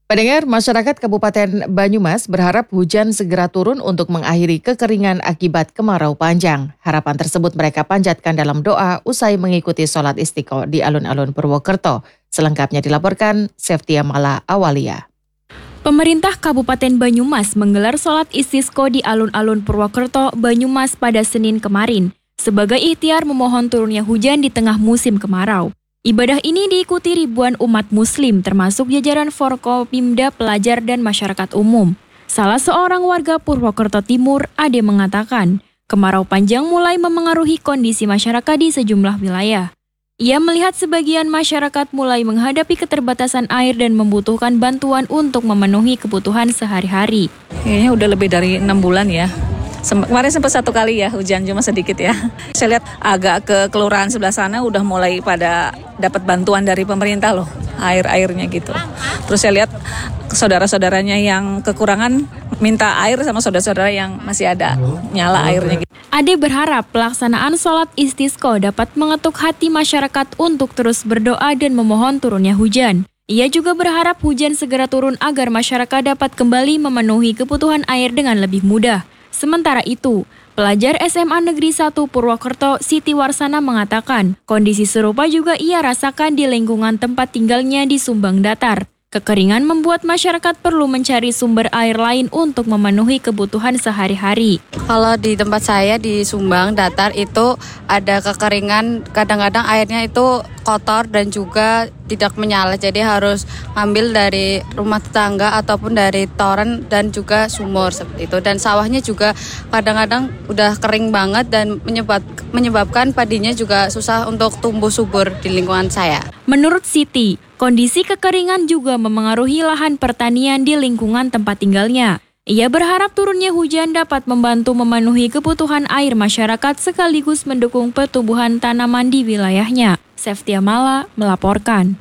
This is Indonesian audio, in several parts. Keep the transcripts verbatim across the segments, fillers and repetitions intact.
Pendengar, masyarakat Kabupaten Banyumas berharap hujan segera turun untuk mengakhiri kekeringan akibat kemarau panjang. Harapan tersebut mereka panjatkan dalam doa usai mengikuti sholat istiqo di alun-alun Purwokerto. Selengkapnya dilaporkan Seftia Mala Awalia. Pemerintah Kabupaten Banyumas menggelar sholat istisqo di alun-alun Purwokerto, Banyumas pada Senin kemarin sebagai ikhtiar memohon turunnya hujan di tengah musim kemarau. Ibadah ini diikuti ribuan umat muslim termasuk jajaran Forkopimda, pelajar dan masyarakat umum. Salah seorang warga Purwokerto Timur, Ade, mengatakan kemarau panjang mulai memengaruhi kondisi masyarakat di sejumlah wilayah. Ia melihat sebagian masyarakat mulai menghadapi keterbatasan air dan membutuhkan bantuan untuk memenuhi kebutuhan sehari-hari. Kayaknya udah lebih dari enam bulan ya. Kemarin sempat satu kali ya hujan, cuma sedikit ya. Saya lihat agak ke kelurahan sebelah sana udah mulai pada dapat bantuan dari pemerintah loh, air-airnya gitu. Terus saya lihat saudara-saudaranya yang kekurangan minta air sama saudara-saudara yang masih ada nyala airnya gitu. Ade berharap pelaksanaan sholat istisqo dapat mengetuk hati masyarakat untuk terus berdoa dan memohon turunnya hujan. Ia juga berharap hujan segera turun agar masyarakat dapat kembali memenuhi kebutuhan air dengan lebih mudah. Sementara itu, pelajar S M A Negeri satu Purwokerto, Siti Warsana mengatakan kondisi serupa juga ia rasakan di lingkungan tempat tinggalnya di Sumbang Datar. Kekeringan membuat masyarakat perlu mencari sumber air lain untuk memenuhi kebutuhan sehari-hari. Kalau di tempat saya di Sumbang Datar itu ada kekeringan, kadang-kadang airnya itu kotor dan juga tidak menyala. Jadi harus ngambil dari rumah tetangga ataupun dari toren dan juga sumur seperti itu. Dan sawahnya juga kadang-kadang udah kering banget dan menyebab, menyebabkan padinya juga susah untuk tumbuh subur di lingkungan saya. Menurut Siti, kondisi kekeringan juga memengaruhi lahan pertanian di lingkungan tempat tinggalnya. Ia berharap turunnya hujan dapat membantu memenuhi kebutuhan air masyarakat sekaligus mendukung pertumbuhan tanaman di wilayahnya. Seftia Mala melaporkan.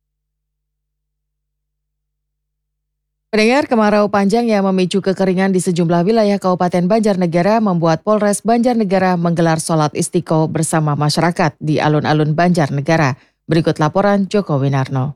Pendengar, kemarau panjang yang memicu kekeringan di sejumlah wilayah Kabupaten Banjarnegara membuat Polres Banjarnegara menggelar sholat istiqo bersama masyarakat di alun-alun Banjarnegara. Berikut laporan Joko Winarno.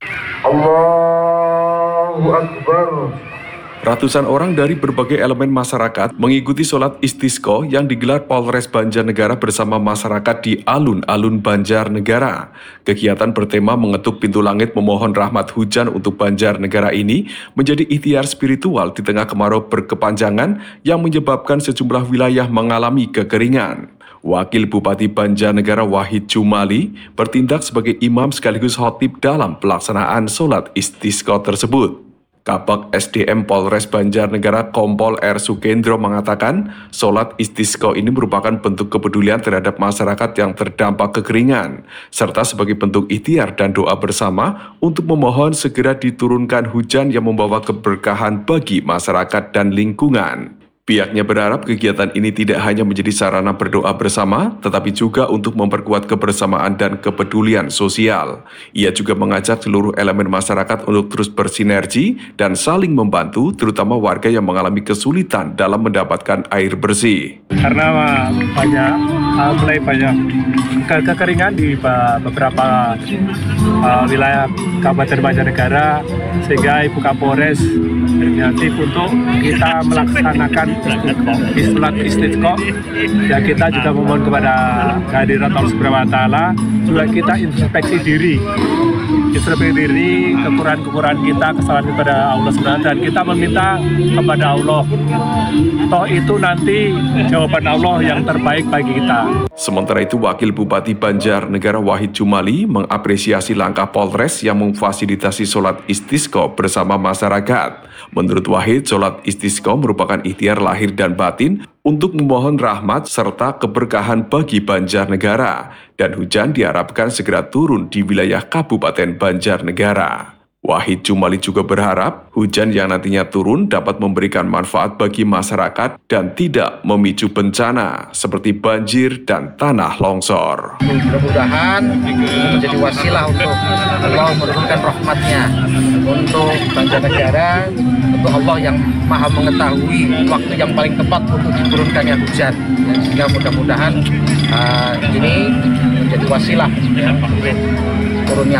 Allahu Akbar. Ratusan orang dari berbagai elemen masyarakat mengikuti sholat istisqo yang digelar Polres Banjarnegara bersama masyarakat di alun-alun Banjarnegara. Kegiatan bertema mengetuk pintu langit memohon rahmat hujan untuk Banjarnegara ini menjadi ikhtiar spiritual di tengah kemarau berkepanjangan yang menyebabkan sejumlah wilayah mengalami kekeringan. Wakil Bupati Banjarnegara Wahid Jumali bertindak sebagai imam sekaligus khotib dalam pelaksanaan sholat istisqo tersebut. Kabag S D M Polres Banjarnegara Kompol R. Sukendro mengatakan, sholat istisqo ini merupakan bentuk kepedulian terhadap masyarakat yang terdampak kekeringan, serta sebagai bentuk ikhtiar dan doa bersama untuk memohon segera diturunkan hujan yang membawa keberkahan bagi masyarakat dan lingkungan. Pihaknya berharap kegiatan ini tidak hanya menjadi sarana berdoa bersama, tetapi juga untuk memperkuat kebersamaan dan kepedulian sosial. Ia juga mengajak seluruh elemen masyarakat untuk terus bersinergi dan saling membantu, terutama warga yang mengalami kesulitan dalam mendapatkan air bersih. Karena banyak, mulai banyak ke kekeringan di beberapa uh, wilayah Kabupaten Banjarnegara, sehingga Ibu Kapolres berinisiatif untuk kita melaksanakan sholat istisqo. Ya, kita juga memohon kepada kehadirat Allah Subhanahu wa Ta'ala, juga kita introspeksi diri, introspeksi diri, kekurangan-kekurangan kita, kesalahan kepada Allah Subhanahu wa Ta'ala, dan kita meminta kepada Allah. Toh itu nanti jawaban Allah yang terbaik bagi kita. Sementara itu, Wakil Bupati Banjarnegara Wahid Jumali mengapresiasi langkah Polres yang memfasilitasi sholat istisqo bersama masyarakat. Menurut Wahid, sholat istisqo merupakan ikhtiar lahir dan batin untuk memohon rahmat serta keberkahan bagi Banjarnegara, dan hujan diharapkan segera turun di wilayah Kabupaten Banjarnegara. Wahid Jumali juga berharap hujan yang nantinya turun dapat memberikan manfaat bagi masyarakat dan tidak memicu bencana seperti banjir dan tanah longsor. Mudah-mudahan menjadi wasilah untuk Allah menurunkan rahmatnya untuk Banjarnegara, untuk Allah yang maha mengetahui waktu yang paling tepat untuk diturunkannya hujan. Sehingga mudah-mudahan uh, ini menjadi wasilah ya, untuk turunnya